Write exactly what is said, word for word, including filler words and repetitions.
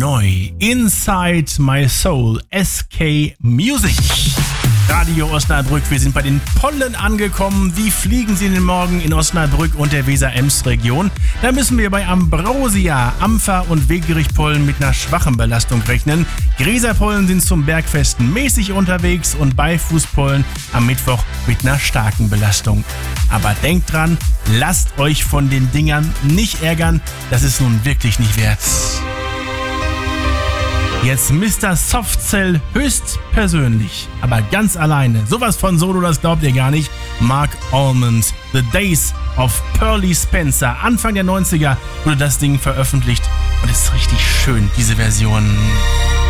neu. Inside My Soul, S K Music. Radio Osnabrück, wir sind bei den Pollen angekommen. Wie fliegen sie in den Morgen in Osnabrück und der Weser-Ems-Region? Da müssen wir bei Ambrosia, Ampfer und Wegerich-Pollen mit einer schwachen Belastung rechnen. Gräserpollen sind zum Bergfesten mäßig unterwegs und Beifußpollen am Mittwoch mit einer starken Belastung. Aber denkt dran, lasst euch von den Dingern nicht ärgern, das ist nun wirklich nicht wert. Jetzt Mister Softcell höchstpersönlich, aber ganz alleine. Sowas von Solo, das glaubt ihr gar nicht. Mark Almond, The Days of Pearly Spencer. Anfang der neunziger wurde das Ding veröffentlicht und ist richtig schön, diese Version.